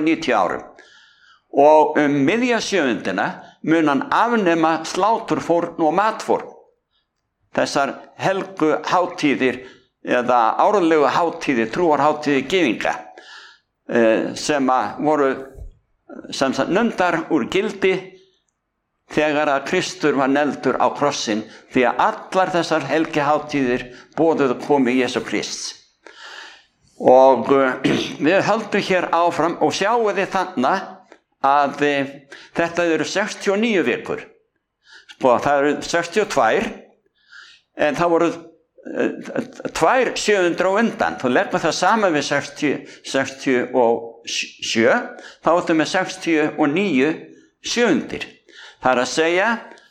790 árum. Og miðja sjöundina mun hann afnema sláturfórn og matfórn. Þessar helgu hátíðir eða árlegu hátíðir, trúarhátíðir gyðinga sem voru sem sagt numdar úr gildi þegar að Kristur var negldur á krossinn, því að allar þessar helgihátíðir boðuðu komu Jesú Krists. Og við höldum hér áfram og sjáum þið þannig að þetta eru 69 vikur. Það eru 62, en það voru 2 700 á undan. Þú leggur það saman við 67, þá áttum við 69 sjöundir. Það er að segja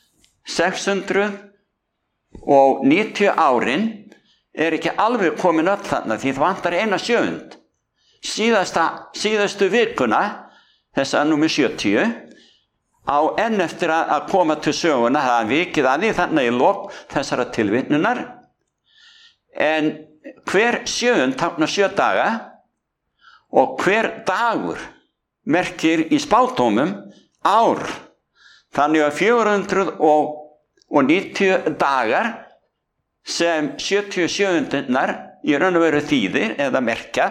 690 árin ekki alveg komin öll þarna, því það vantar eina sjöund. Síðastu vikuna, þessa númer 70, á enn eftir að koma til söguna, það er vikið að því þannig í lok þessara tilvitnunar. En hver sjöund táknar 7 daga og hver dagur merkir í spádómum ár. Þannig að 490 dagar sem 70 sjöundirnar í raun og veru þýðir eða merkja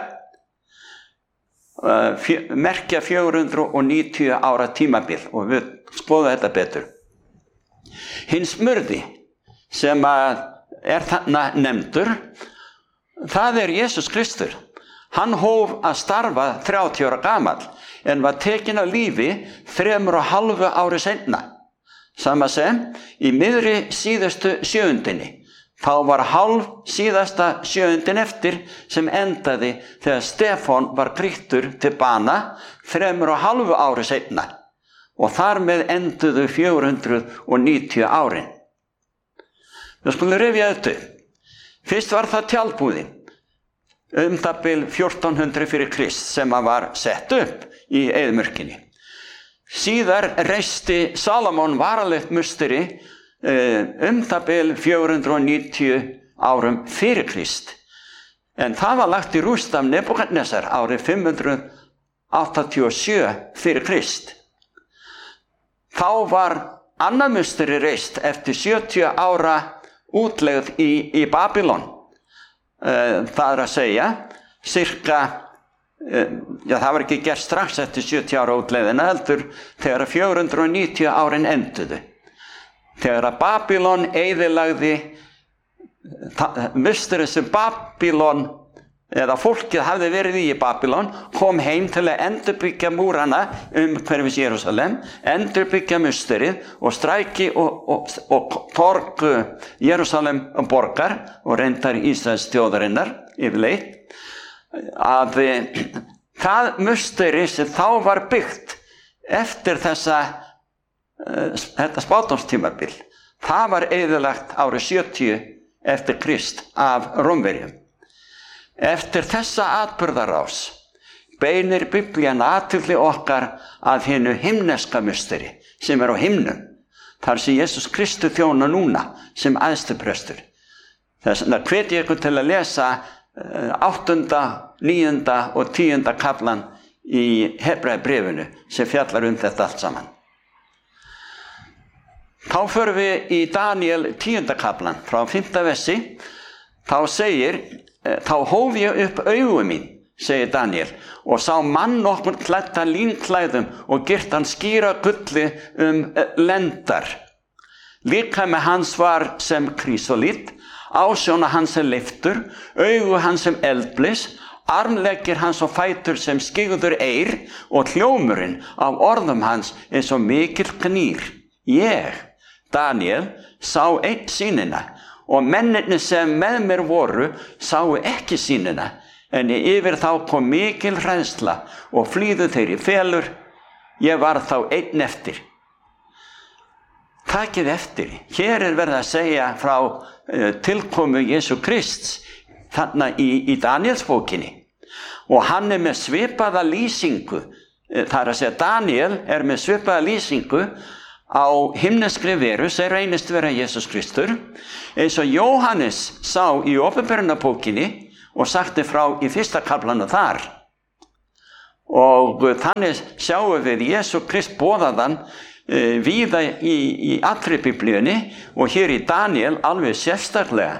490 ára tímabil, og við skoðum þetta betur. Hinn smurði sem er þarna nefndur, það er Jesús Kristur. Hann hóf að starfa 30 ára gamall en var tekinn af lífi 3,5 ári seinna. Sama sem í miðri síðustu sjöundinni. Þá var hálf síðasta sjöundin eftir sem endaði þegar Stefán var grýttur til bana 3,5 ári seinna, og þar með enduðu 490 árin. Við skulum rifja þetta. Fyrst var það tjaldbúðin, það bil 1400 fyrir Krist, sem var sett upp í eyðimörkinni. Síðar reisti Salomon varalegt musteri það bil 490 árum fyrir Krist. En það var lagt í rúst af Nebúkadnesar árið 587 fyrir Krist. Þá var annað musteri reist eftir 70 ára útlegð í Babylon. Það er að segja, það var ekki gert strax eftir 70 ára útlegðina, heldur þegar 490 árin enduðu. Þegar að Babylon eyðilagði musterið sem Babylon, eða fólkið hafði verið í Babylon, kom heim til að endurbyggja múrana umhverfis Jerúsalem, endurbyggja musterið og stræki og torg Jerúsalem borgar og reyndar Ísraels þjóðarinnar yfirleitt, að það musteri sem þá var byggt eftir þetta spádómstímabil, það var eyðilagt árið 70 eftir Krist af Rómverjum. Eftir þessa atburðarás beinir Biblían athygli okkar að hinu himneska musteri sem er á himnum, þar sem Jesús Kristur þjónar núna sem æðstiprestur. Þess vegna hvet ég ykkur til að lesa 8., 9. og 10. kaflan í Hebreabréfinu sem fjallar þetta allt saman. Þá förum við í Daniel 10. kaflan frá 5. versi. Þá segir: þá hóf ég upp augu mín, segir Daniel, og sá mann nokkurn klæddan línklæðum og girtan skíra gulli lendar. Líkami hans var sem krísolít, ásjóna hans sem leiftur, augu hans sem eldblis, armleggir hans og fætur sem skyggður eir, og hljómurinn af orðum hans eins og mikill gnýr. Ég, Daniel, sá einn sýnina, og mennirnir sem með mér voru sáu ekki sýnina, en yfir þá kom mikil hræðsla og flýðu þeir í felur. Ég var þá einn eftir. Takið eftir, hér er verið að segja frá tilkomu Jesú Krists þarna í Danielsbókinni, og hann er með svipaða lýsingu. Það er að segja, Daniel er með svipaða lýsingu á himneskri veru sem reynist vera Jesús Kristur, eins og Jóhannes sá í Opinberunarbókinni og sagti frá í 1. kaflanum þar. Og þannig sjáum við Jesú Krist boðaðan víða í allri Biblíunni og hér í Daniel alveg sérstaklega.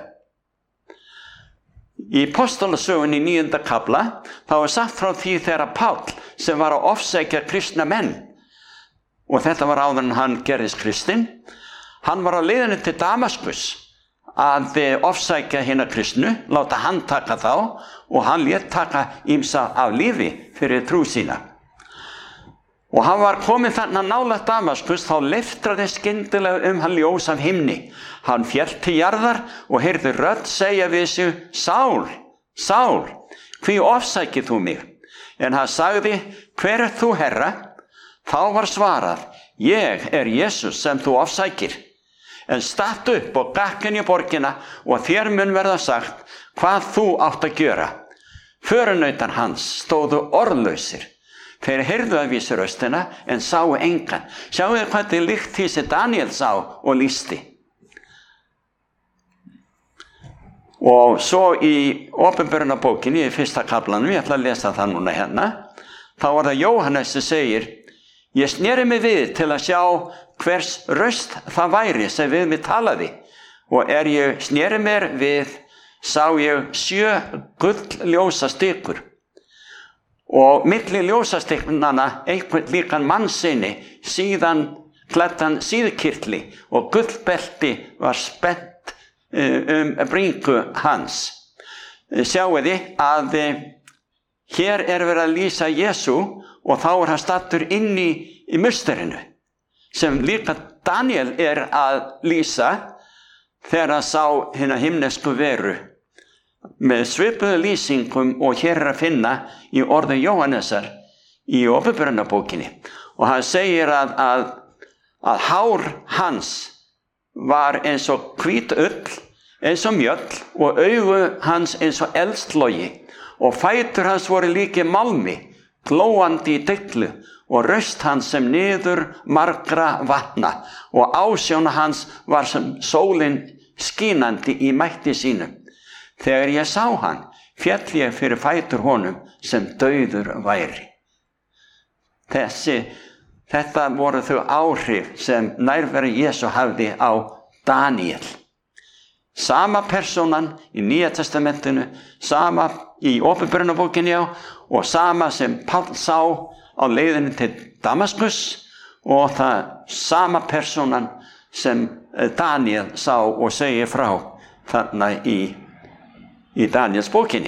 Í Apostolasögunni 9. kafla þá sagt frá því þegar Páll sem var að ofsækja kristna menn, og þetta var áður en hann gerðist kristinn, hann var á leiðinni til Damaskus að ofsækja hina kristnu, láta hann taka þá, og hann lét taka ýmsa af lífi fyrir trú sína. Og hann var kominn þarna nálægt Damaskus, þá leiftraði skyndilega hann ljós af himni. Hann féll til jarðar og heyrði rödd segja við sig: Sál, Sál, hví ofsækir þú mig? En hann sagði: Hver þú, Herra? Þá var svarað: Ég Jesús sem þú ofsækir. En stattu upp og gakk inn í borgina og þér mun verða sagt hvað þú átt að gera. Förunautar hans stóðu orðlausir. Þeir heyrðu að vísu röstina en sáu engan. Sjáu þið hvað þið líkt því sem Daniel sá og lýsti. Og svo í Opinberunarbókinni í 1. kaflanum, ég ætla að lesa það núna hérna, þá var það Jóhannes sem segir: Ég sneri mig við til að sjá hvers röst það væri sem við mig talaði, og ég sneri mér við, sá ég 7 gullljósa stikur, og milli ljósastikknanna einhvern líkan mannssyni, síðan klæddan síðkirtli, og gullbelti var spennt bringu hans. Sjáu þið að hér verið að lýsa Jesú, og þá hann stattur inn í musterinu, sem líka Daniel að lýsa þegar hann sá hina himnesku veru, með svipuðu lýsingum og hér að finna í orði Jóhannesar í Opinberunarbókinni. Og hann segir að hár hans var eins og hvít ull, eins og mjöll, og augu hans eins og eldslogi, og fætur hans voru líki málmi, glóandi í dyglu, og röst hans sem niður margra vatna, og ásjón hans var sem sólin skínandi í mætti sínum. Þegar ég sá hann, féll ég fyrir fætur honum sem dauður væri. Þetta voru þau áhrif sem nærveru Jesú hafði á Daniel. Sama persónan í Nýja testamentinu, sama í Opinberunarbókinni, og sama sem Páll sá á leiðinni til Damaskus, og það sama persónan sem Daniel sá og segir frá þarna í Daniels bókinni.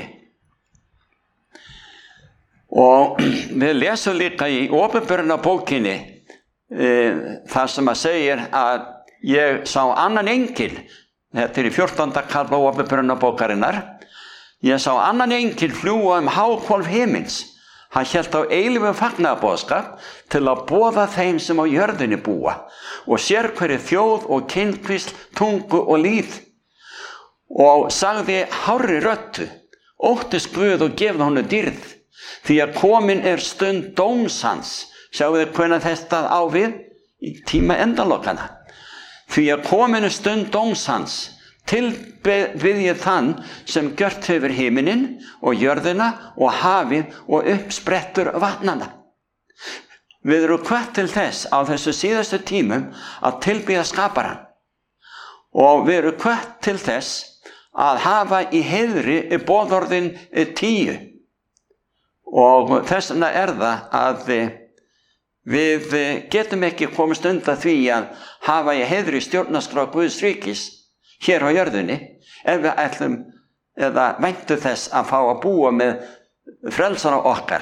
Og við lesum líka í Opinberunarbókinni það sem segir að ég sá annan engil. Þetta í 14. kafla Opinberunarbókarinnar. Ég sá annan engil fljúga háhvolf himins. Hann hélt á eilífum fagnaðarboðskap til að boða þeim sem á jörðinni búa, og sér hverri þjóð og kynskvísl, tungu og lýð, og sagði hárri röddu: Óttist Guð og gefðu honum dýrð, því að komin stund dóms hans. Sjáu þið hvenær þetta á við? Í tíma endalokana. Því að komin stund dóms hans, tilbið ég þann sem gjört hefur himinin og jörðina og hafið og uppsprettur vatnana. Við erum hvött til þess á þessu síðustu tímum að tilbiðja skaparann, og við erum hvött til þess að hafa í heiðri boðorðin 10, og þess vegna það að við getum ekki komist undan því að hafa í heiðri stjórnarskrá Guðs ríkis hér á jörðinni, ef við ætlum eða væntu þess að fá að búa með frelsara okkar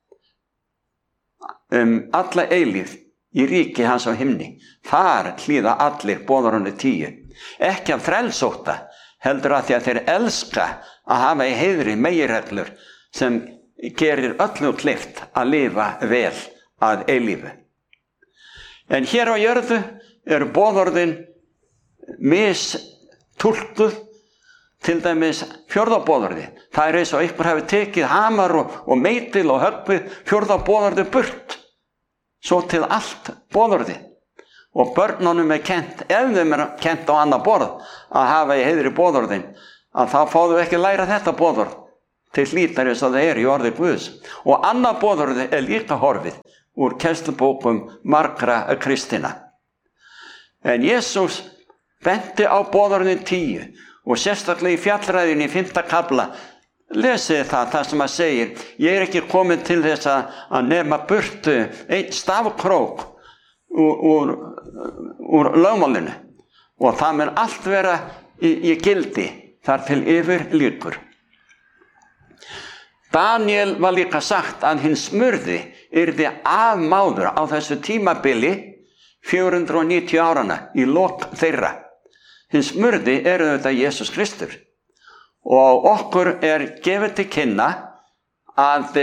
alla eilífð í ríki hans á himni. Þar hlýða allir boðorðinu 10, ekki af frelsótta, heldur að því að þeir elska að hafa í heiðri meginreglur sem gerir öllum kleift að lifa vel að eilífu. En hér á jörðu eru boðorðin mistúlkuð, til dæmis 4. boðorði. Það eins og einhver hafi tekið hamar og meitil og höggvið 4. boðorði burt, svo til allt boðorði. Og börnunum kennt, ef þeim kennt á annað borð að hafa í heiðri boðorðin, að þá fá þau ekki læra þetta boðorð. til hlítar eins og það í orði Guðs. Og annað boðorð líka horfið úr kennslubókum margra kristina. En Jesús benti á boðorðin 10 og sérstaklega í fjallræðinni í 5. kafla lesið það sem að segir: ég ekki komin til þess að nema burtu einn stafkrók úr lögmálinu, og það mun allt vera í gildi þar til yfir lýkur. Daniel var líka sagt að hinn smurði yrði afmáður á þessu tímabili 490 árana í lok þeirra. Hinn smurði þetta Jesús Kristur, og okkur gefið til kynna að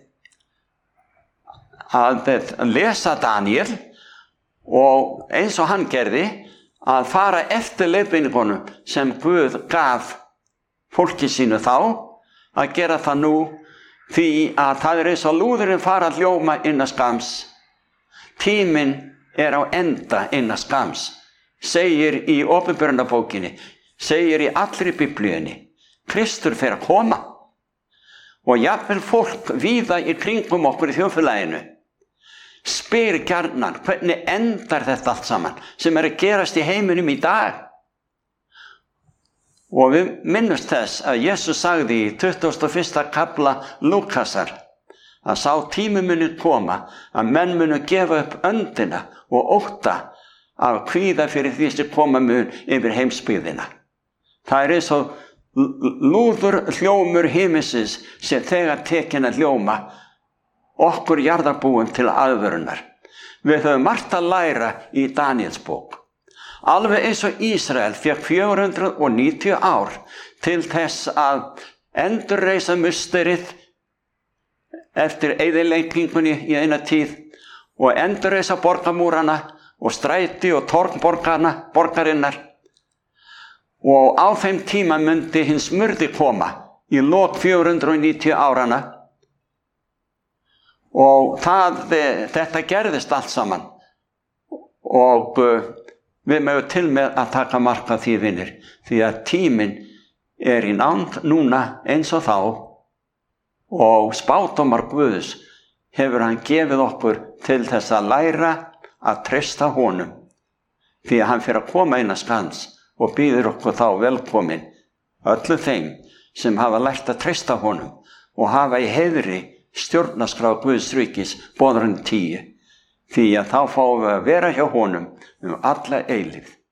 lesa Daniel, og eins og hann gerði, að fara eftir leiðbeiningunum sem Guð gaf fólki sínu þá, að gera það nú, því að það eins og lúðurinn fara að hljóma innan skams. Tíminn á enda innan skams, segir í Åpenbarunarbókinni, segir í allri Biblíunni. Kristur fer að koma, og jafnvel fólk víða í kringum okkur í þjóðfélaginu spyr gjarnan: hvernig endar þetta allt saman sem að gerast í heiminum í dag? Og við minnumst þess að Jesús sagði í 21. kafla Lúkasar að sá tími muni koma að menn munu gefa upp öndina og ótta af kvíða fyrir því sem koma mun yfir heimsbyggðina. Það eins og lúður hljómur himinsins sem þegar tekin að hljóma okkur jarðarbúum til aðvörunar. Við höfum margt að læra í Daniels bók. Alveg eins og Ísrael fékk 490 ár til þess að endurreisa musterið eftir eyðileggingunni í eina tíð, og endurreisa borgarmúrana og stræti og torg borgarinnar. Og á þeim tíma myndi hinn smurði koma í lok 490 árana, og þetta gerðist allt saman, og við mögum til með að taka mark á því, vinir, því að tíminn í nánd núna eins og þá, og spádómar Guðs hefur hann gefið okkur til þess að læra að treysta honum, því að hann fer að koma innan skans og býður okkur þá velkomin, öllu þeim sem hafa lært að treysta honum og hafa í heiðri stjórnarskrá Guðs ríkis boðorðin 10, því að þá fáum við að vera hjá honum alla eilífð.